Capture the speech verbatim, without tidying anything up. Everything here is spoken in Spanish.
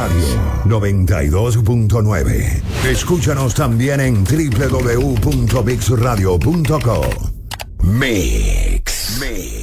Radio noventa y dos punto nueve. Escúchanos también en doble u doble u doble u punto mix radio punto co. Mix. Mix.